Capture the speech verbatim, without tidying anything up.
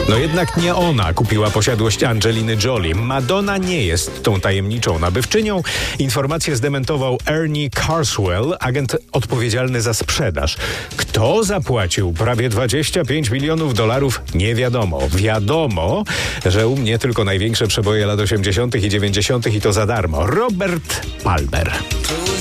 No jednak nie ona kupiła posiadłość Angeliny Jolie. Madonna nie jest tą tajemniczą nabywczynią. Informację zdementował Ernie Carswell, agent odpowiedzialny za sprzedaż. Kto zapłacił prawie dwadzieścia pięć milionów dolarów? Nie wiadomo. Wiadomo, że u mnie tylko największe przeboje lat osiemdziesiątych i dziewięćdziesiątych i to za darmo. Robert Palmer.